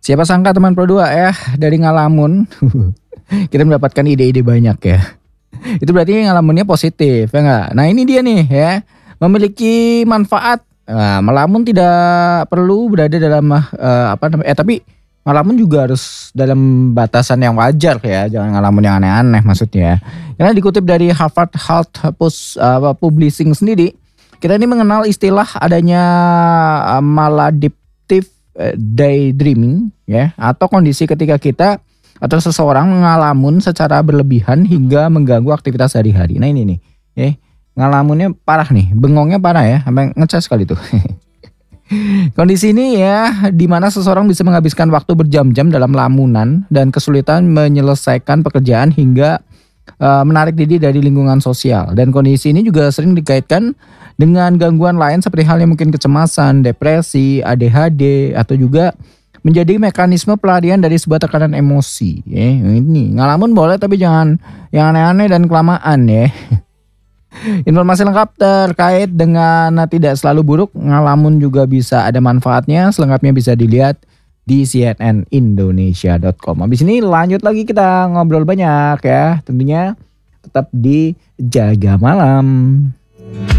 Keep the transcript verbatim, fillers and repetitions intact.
Siapa sangka teman Pro dua ya dari ngalamun kita mendapatkan ide-ide banyak ya. Itu berarti ngalamunnya positif ya enggak? Nah ini dia nih ya, memiliki manfaat. Nah, melamun tidak perlu berada dalam uh, apa namanya? Eh tapi ngalamun juga harus dalam batasan yang wajar ya, jangan ngalamun yang aneh-aneh maksudnya. Karena dikutip dari Harvard Health Post uh, Publishing sendiri, kita ini mengenal istilah adanya uh, maladaptive daydreaming ya, atau kondisi ketika kita atau seseorang ngalamun secara berlebihan hingga mengganggu aktivitas sehari-hari. Nah ini nih, ya, ngalamunnya parah nih, bengongnya parah ya, sampai ngecas kali tuh. Kondisi ini ya, di mana seseorang bisa menghabiskan waktu berjam-jam dalam lamunan dan kesulitan menyelesaikan pekerjaan hingga uh, menarik diri dari lingkungan sosial. Dan kondisi ini juga sering dikaitkan dengan gangguan lain seperti halnya mungkin kecemasan, depresi, A D H D, atau juga menjadi mekanisme pelarian dari sebuah tekanan emosi. Ya, ini ngalamun boleh tapi jangan yang aneh-aneh dan kelamaan ya. Informasi lengkap terkait dengan tidak selalu buruk, ngalamun juga bisa ada manfaatnya. Selengkapnya bisa dilihat di c n n indonesia dot com. Habis ini lanjut lagi kita ngobrol banyak ya. Tentunya tetap di Jaga Malam.